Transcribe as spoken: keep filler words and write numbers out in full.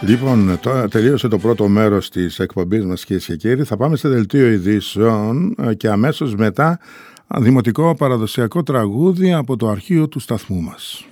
Λοιπόν, τώρα τελείωσε το πρώτο μέρος της εκπομπής μας, κυρίες και κύριοι. Θα πάμε σε δελτίο ειδήσεων και αμέσως μετά δημοτικό παραδοσιακό τραγούδι από το αρχείο του σταθμού μας.